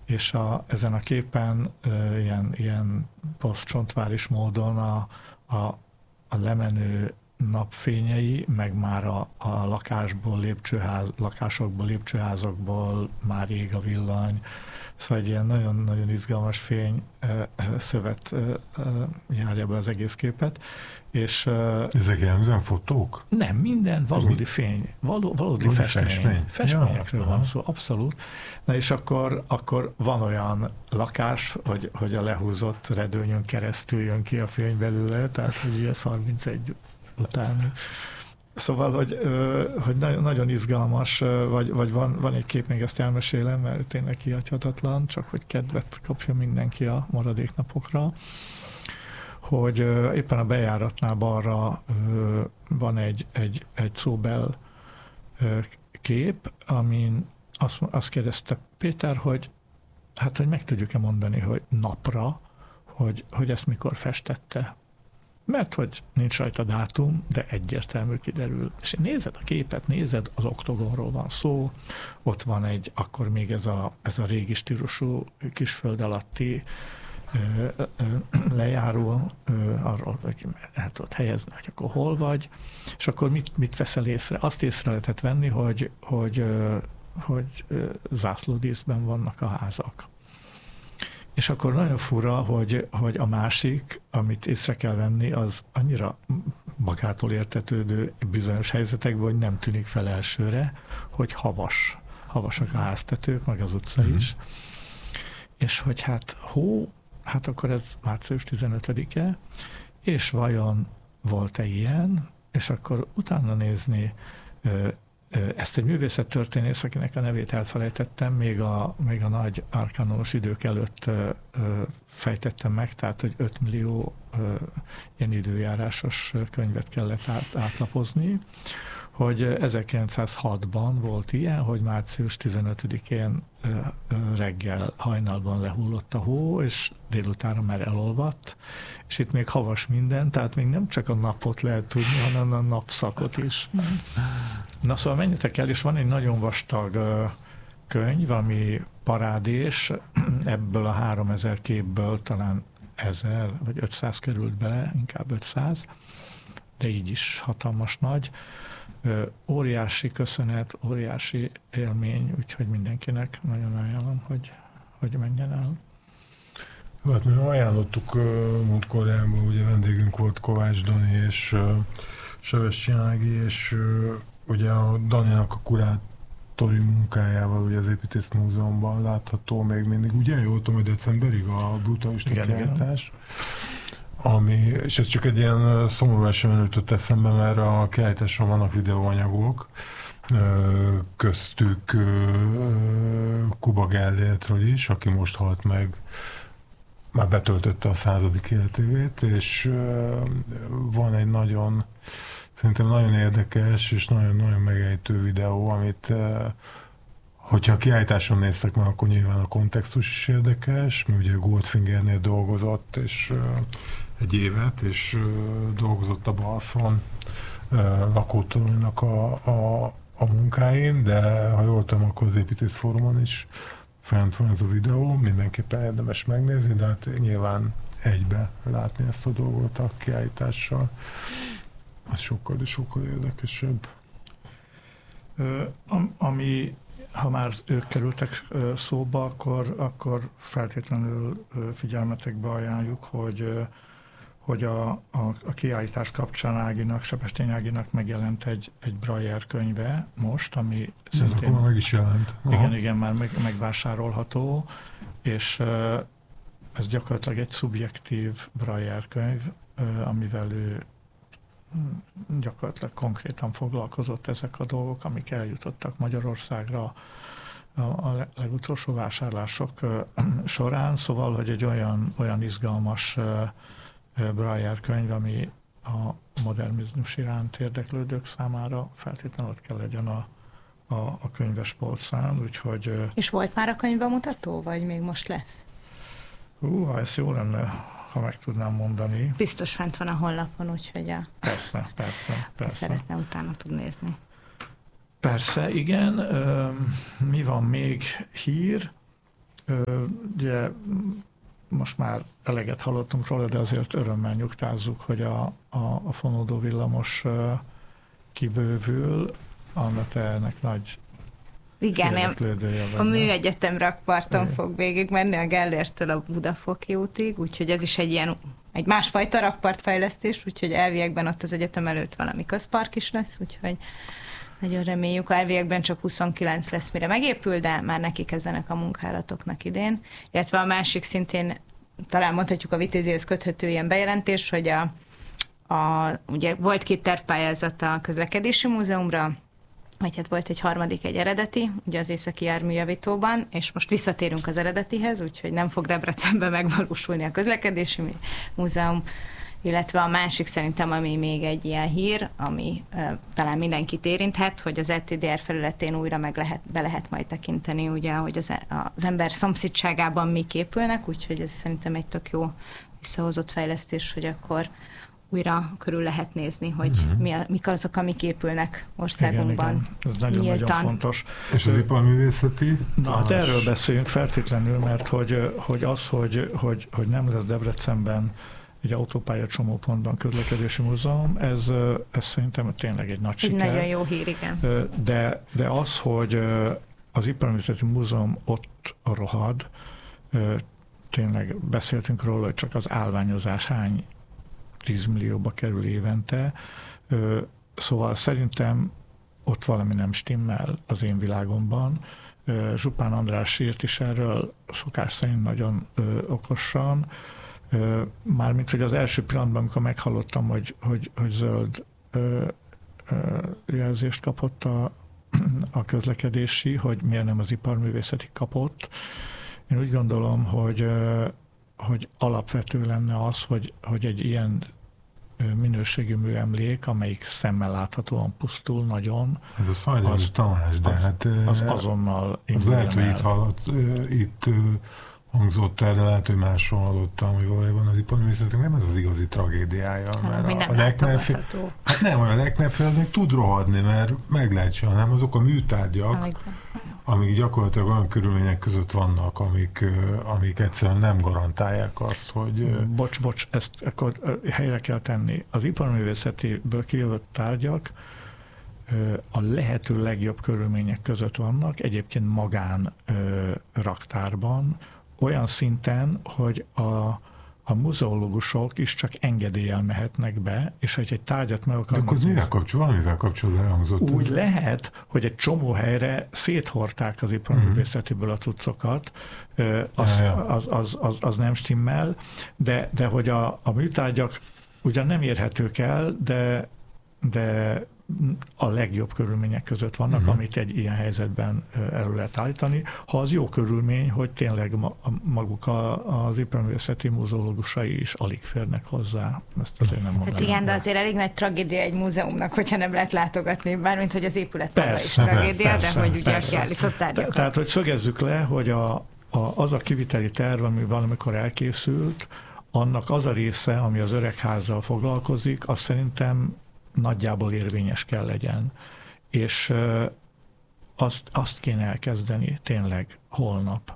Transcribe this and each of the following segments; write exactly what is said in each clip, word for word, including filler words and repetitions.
és a, ezen a képen e, ilyen, ilyen posztcsontváris módon a, a, a lemenő napfényei, meg már a, a lakásból, lépcsőház, lakásokból, lépcsőházakból már ég a villany. Szóval egy ilyen nagyon-nagyon izgalmas fény szövet járja be az egész képet. És, ezek jellemzően fotók? Nem, minden valódi fény, való, valódi festmény. festmény. Festményekről ja, van szó, abszolút. Na és akkor, akkor van olyan lakás, hogy, hogy a lehúzott redőnyön keresztül jön ki a fény belőle, tehát hogy ez harmincegy után. Szóval, hogy, hogy nagyon, nagyon izgalmas, vagy, vagy van, van egy kép, még ezt elmesélem, mert tényleg kihagyhatatlan, csak hogy kedvet kapja mindenki a maradék napokra, hogy éppen a bejáratnál balra van egy, egy, egy szóbel kép, amin azt, azt kérdezte Péter, hogy hát, hogy meg tudjuk-e mondani, hogy napra, hogy, hogy ezt mikor festette. Mert hogy nincs rajta dátum, de egyértelmű kiderül. És nézed a képet, nézed, az oktogonról van szó, ott van egy, akkor még ez a, ez a régi stílusú kisföld alatti ö, ö, lejáró, ö, arról, hogy el tudod helyezni, hogy akkor hol vagy, és akkor mit, mit veszel észre? Azt észre lehetett venni, hogy, hogy, ö, hogy ö, zászlódíszben vannak a házak. És akkor nagyon fura, hogy, hogy a másik, amit észre kell venni, az annyira magától értetődő bizonyos helyzetekben, hogy nem tűnik fel elsőre, hogy havas. Havasak a háztetők, meg az utca is. Mm. És hogy hát hó, hát akkor ez március tizenötödike, és vajon volt-e ilyen, és akkor utána nézni ezt egy művészettörténész, akinek a nevét elfelejtettem, még a, még a nagy arkanós idők előtt ö, ö, fejtettem meg, tehát, hogy öt millió ö, ilyen időjárásos könyvet kellett át, átlapozni, hogy ezerkilencszázhatban volt ilyen, hogy március tizenötödikén ö, ö, reggel hajnalban lehullott a hó, és délutánra már elolvadt, és itt még havas minden, tehát még nem csak a napot lehet tudni, hanem a napszakot is. Na szóval menjetek el, és van egy nagyon vastag ö, könyv, ami parádés, ebből a háromezer képből talán ezer vagy ötszáz került bele, inkább ötszáz, de így is hatalmas nagy. Ö, óriási köszönet, óriási élmény, úgyhogy mindenkinek nagyon ajánlom, hogy, hogy menjen el. Hát mi ajánlottuk múltkorjában, ugye vendégünk volt Kovács Dani és uh, Sebestyén Ági, és uh, ugye a Daninak a kurátori munkájával ugye az Építész Múzeumban látható még mindig, ugye jól tudom, hogy decemberig a brutalista kiállítás, ami, és ez csak egy ilyen szomorú esemény jutott eszembe, mert a kiállításon vannak videóanyagok, köztük Kuba Gellértről is, aki most halt meg, már betöltötte a századik életévét, és van egy nagyon, szerintem nagyon érdekes és nagyon-nagyon megejtő videó, amit hogyha a kiállításon néztek meg, akkor nyilván a kontextus is érdekes, mert ugye Goldfingernél dolgozott, és egy évet, és dolgozott a Balfron lakótoronynak a, a, a munkáin, de ha jól tudom, akkor az Építészfórumon is fent van ez a videó, mindenképpen érdemes megnézni, de hát nyilván egybe látni ezt a dolgot a kiállítással. Az sokkal, de sokkal érdekesebb. Ö, am, ami, ha már ők kerültek ö, szóba, akkor, akkor feltétlenül ö, figyelmetekbe ajánljuk, hogy, ö, hogy a, a, a kiállítás kapcsán Áginak, Sebestyén Áginak megjelent egy, egy Brailler könyve most, ami ez szintén... akkor meg is jelent. Aha. Igen, igen, már meg, megvásárolható, és ö, ez gyakorlatilag egy szubjektív Brailler könyv, ö, amivel ő gyakorlatilag konkrétan foglalkozott ezek a dolgok, amik eljutottak Magyarországra a, a legutolsó vásárlások során, szóval, hogy egy olyan, olyan izgalmas Brailler könyv, ami a modernizmus iránt érdeklődők számára feltétlenül ott kell legyen a, a, a könyves polcán, úgyhogy... És volt már a könyvbemutató, vagy még most lesz? Hú, ha ez jó lenne, ha meg tudnám mondani. Biztos fent van a honlapon, úgyhogy a... Persze, persze, persze. Szeretne utána tud nézni. Persze, igen. Mi van még? Hír. ugye most már eleget hallottunk róla, de azért örömmel nyugtázzuk, hogy a, a, a fonódó villamos kibővül, annak ennek nagy igen, én a Műegyetem rakparton igen. fog végig menni a Gellértől a Budafoki útig, úgyhogy ez is egy ilyen egy másfajta rakpartfejlesztés, úgyhogy elviekben ott az egyetem előtt valami közpark is lesz, úgyhogy nagyon reméljük, elviekben csak huszonkilenc lesz, mire megépül, de már neki kezdenek a munkálatoknak idén. Illetve a másik szintén, talán mondhatjuk a Vitézihez köthető ilyen bejelentés, hogy a, a, ugye volt két tervpályázat a közlekedési múzeumra, vagy hát volt egy harmadik, egy eredeti, ugye az északi járműjavítóban, és most visszatérünk az eredetihez, úgyhogy nem fog Debrecenben megvalósulni a közlekedési múzeum, illetve a másik szerintem, ami még egy ilyen hír, ami uh, talán mindenkit érinthet, hogy az é té dé er felületén újra meg lehet, be lehet majd tekinteni, ugye, hogy az, az ember szomszédságában mik épülnek, úgyhogy ez szerintem egy tök jó visszahozott fejlesztés, hogy akkor újra körül lehet nézni, hogy uh-huh. mi a, mik azok, amik épülnek országunkban. Igen, igen. Ez nagyon-nagyon fontos. És az iparművészeti? Na, hát erről beszéljünk feltétlenül, mert hogy, hogy az, hogy, hogy, hogy nem lesz Debrecenben egy autópálya csomópontban közlekedési múzeum, ez, ez szerintem tényleg egy nagy egy siker. Nagyon jó hír, igen. De, de az, hogy az Iparművészeti Múzeum ott rohad, tényleg beszéltünk róla, hogy csak az állványozás hány tíz millióba kerül évente, szóval szerintem ott valami nem stimmel az én világomban. Zsupán András írt is erről szokás szerint nagyon okosan, mármint, hogy az első pillanatban, amikor meghallottam, hogy, hogy, hogy zöld ö, ö, jelzést kapott a, a közlekedési, hogy miért nem az iparművészeti kapott. Én úgy gondolom, hogy, ö, hogy alapvető lenne az, hogy, hogy egy ilyen minőségű műemlék, amelyik szemmel láthatóan pusztul nagyon. Ez a Szajlai Tamás, de az, hát... Az azonnal az lehet, hogy itt, hallott, itt hangzott el, de lehet, hogy máshol hallottam, hogy valójában az iparművészetnek nem ez az igazi tragédiája. Ha, mert hogy a, nem a legnebbfél, hát nem, a legnebbfél az még tud rohadni, mert meg lehet csinálni, hanem azok a műtárgyak, Amikben. amik gyakorlatilag olyan körülmények között vannak, amik, amik egyszerűen nem garantálják azt, hogy... Bocs, bocs, ezt akkor helyre kell tenni. Az iparművészetiből kijövött tárgyak a lehető legjobb körülmények között vannak, egyébként magán raktárban, olyan szinten, hogy a, a muzeológusok is csak engedéllyel mehetnek be, és hogy egy tárgyat meg akarnak... De akkor mivel kapcsol, valamivel kapcsolatban elhangzott? Úgy lehet, hogy egy csomó helyre széthordták az iparművészetiből a cuccokat, az, ja, ja. az, az, az, az nem stimmel, de, de hogy a, a műtárgyak ugyan nem érhetők el, de, de a legjobb körülmények között vannak, uh-huh. amit egy ilyen helyzetben elő lehet állítani. Ha az jó körülmény, hogy tényleg maguk a, az iparművészeti múzeológusai is alig férnek hozzá. Ezt azért nem mondanám. Hát igen, de azért elég nagy tragédia egy múzeumnak, hogyha nem lehet látogatni, bármint, hogy az épület maga is tragédia, persze, de hogy ugye a kiállított tárgyakat. Tehát, hogy szögezzük le, hogy a, a, az a kiviteli terv, ami valamikor elkészült, annak az a része, ami az öregházzal foglalkozik, az szerintem nagyjából érvényes kell legyen. És azt, azt kéne elkezdeni tényleg holnap.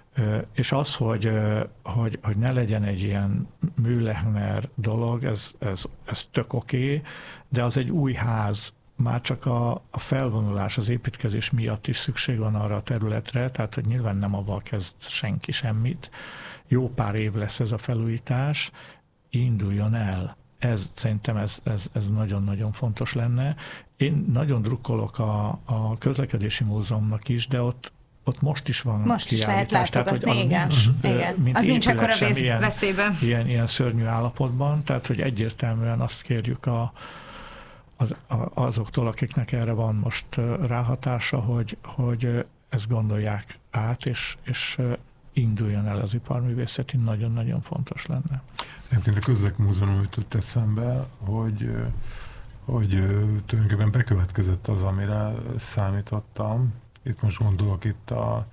És az, hogy, hogy, hogy ne legyen egy ilyen Mühlechner dolog, ez, ez, ez tök oké, okay, de az egy új ház, már csak a, a felvonulás, az építkezés miatt is szükség van arra a területre, tehát hogy nyilván nem avval kezd senki semmit. Jó pár év lesz ez a felújítás, induljon el. Ez, szerintem ez, ez, ez nagyon-nagyon fontos lenne. Én nagyon drukkolok a, a közlekedési múzeumnak is, de ott, ott most is van most is lehet látogatni, tehát, hogy igen. Nincs, igen. Mint az nincs akkora ilyen, veszélyben. Ilyen, ilyen szörnyű állapotban, tehát hogy egyértelműen azt kérjük a, az, a, azoktól, akiknek erre van most ráhatása, hogy, hogy ezt gondolják át, és, és induljon el az iparművészeti, nagyon-nagyon fontos lenne. Egyébként a Közlekmúzeum jutott eszembe, hogy, hogy tulajdonképpen bekövetkezett az, amire számítottam. Itt most gondolok itt a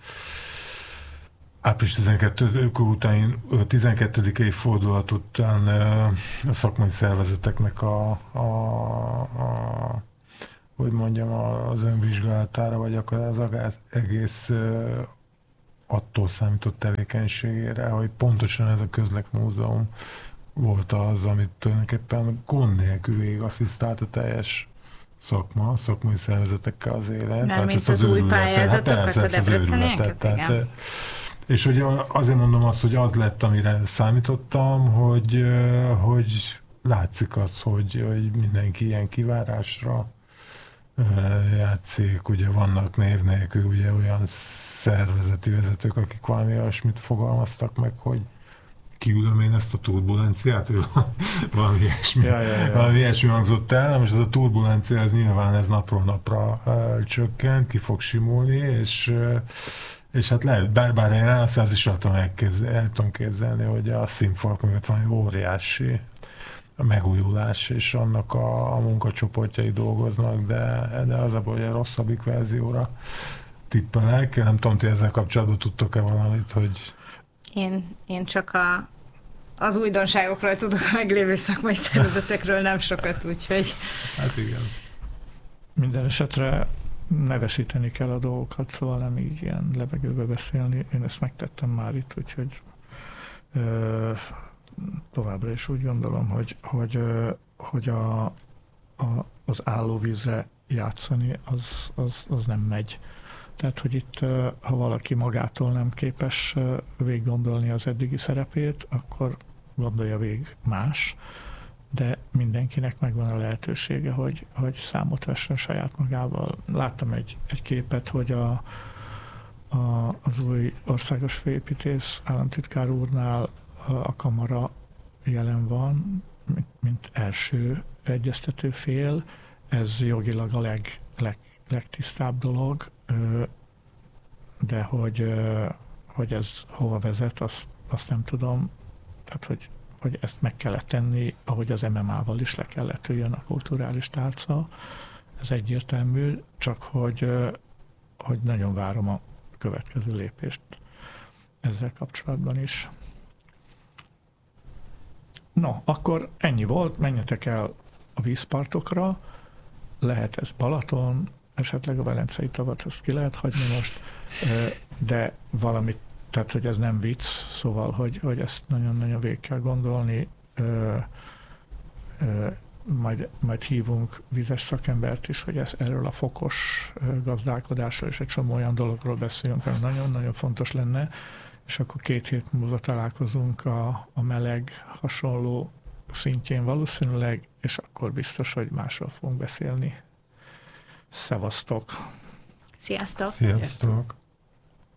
április tizenkettedike után, tizenkettedik évfordulat után a szakmai szervezeteknek a, a, a hogy mondjam, az önvizsgálatára, vagy akkor az egész attól számított tevékenységére, hogy pontosan ez a Közlek-múzeum volt az, amit tulajdonképpen gond nélkül végig asszisztált a teljes szakma, szakmai szervezetekkel az élen. Mert mint az, az új pályázatokat, hát a debrecenieket, igen. És ugye azért mondom azt, hogy az lett, amire számítottam, hogy, hogy látszik az, hogy, hogy mindenki ilyen kivárásra játszik, ugye vannak név nélkül ugye olyan szervezeti vezetők, akik valami olyasmit fogalmaztak meg, hogy kiülöm én ezt a turbulenciát, valami ilyesmi, ja, ja, ja. valami ilyesmi hangzott el, most ez a turbulencia, ez nyilván ez napról napra uh, csökken, ki fog simulni, és, uh, és hát lehet, bár, bár én azt, azt is el tudom, elképzelni, el tudom képzelni, hogy a színfalak mögött valami óriási a megújulás, és annak a, a munkacsoportjai dolgoznak, de, de az a baj, hogy a rosszabbik verzióra tippelek. Nem tudom, hogy ezzel kapcsolatban tudtok-e valamit, hogy... Én, én csak a, az újdonságokról tudok, a meglévő szakmai szervezetekről nem sokat, úgyhogy... Hát igen. Minden esetre nevesíteni kell a dolgokat, szóval nem így ilyen levegőbe beszélni. Én ezt megtettem már itt, úgyhogy ö, továbbra is úgy gondolom, hogy, hogy, ö, hogy a, a, az állóvízre játszani, az, az, az nem megy. Tehát, hogy itt, ha valaki magától nem képes végiggondolni az eddigi szerepét, akkor gondolja végig más, de mindenkinek megvan a lehetősége, hogy, hogy számot vessen saját magával. Láttam egy, egy képet, hogy a, a, az új országos főépítész államtitkár úrnál a, a kamara jelen van, mint, mint első egyeztető fél. Ez jogilag a leg, leg, legtisztább dolog, de hogy, hogy ez hova vezet, azt, azt nem tudom. Tehát, hogy, hogy ezt meg kellett tenni, ahogy az em em á-val is le kellett üljön a kulturális tárca. Ez egyértelmű, csak hogy, hogy nagyon várom a következő lépést ezzel kapcsolatban is. No, akkor ennyi volt, menjetek el a vízpartokra, lehet ez Balaton, esetleg a Velencei tavat, azt ki lehet hagyni most, de valamit, tehát hogy ez nem vicc, szóval, hogy, hogy ezt nagyon-nagyon végig kell gondolni, majd, majd hívunk vízes szakembert is, hogy ez, erről a fokos gazdálkodásról és egy csomó olyan dologról beszéljünk, ami nagyon-nagyon fontos lenne, és akkor két hét múlva találkozunk a, a meleg hasonló szintjén valószínűleg, és akkor biztos, hogy másról fogunk beszélni. Szevasztok! Sziasztok! Sziasztok!